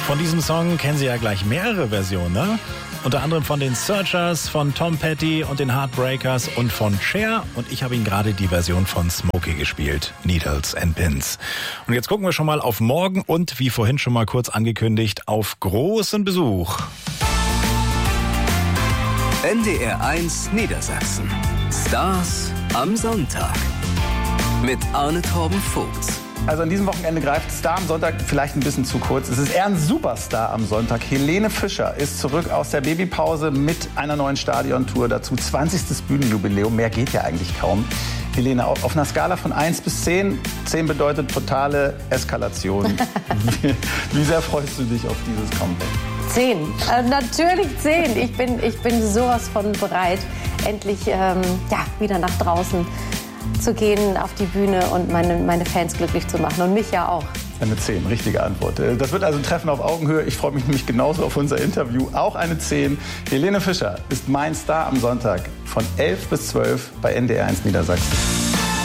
Von diesem Song kennen Sie ja gleich mehrere Versionen, ne? Unter anderem von den Searchers, von Tom Petty und den Heartbreakers und von Cher. Und ich habe Ihnen gerade die Version von Smokey gespielt, Needles and Pins. Und jetzt gucken wir schon mal auf morgen und, wie vorhin schon mal kurz angekündigt, auf großen Besuch. NDR 1 Niedersachsen. Stars am Sonntag. Mit Arne Torben Vogts. Also an diesem Wochenende greift Star am Sonntag vielleicht ein bisschen zu kurz. Es ist eher ein Superstar am Sonntag. Helene Fischer ist zurück aus der Babypause mit einer neuen Stadiontour. Dazu 20. Bühnenjubiläum. Mehr geht ja eigentlich kaum. Helene, auf einer Skala von 1 bis 10. 10 bedeutet totale Eskalation. Wie sehr freust du dich auf dieses Comeback? 10. Natürlich 10. Ich bin sowas von bereit, endlich wieder nach draußen zu gehen, auf die Bühne und meine Fans glücklich zu machen und mich ja auch. Eine 10, richtige Antwort. Das wird also ein Treffen auf Augenhöhe. Ich freue mich nämlich genauso auf unser Interview. Auch eine 10. Helene Fischer ist mein Star am Sonntag von 11 bis 12 bei NDR 1 Niedersachsen.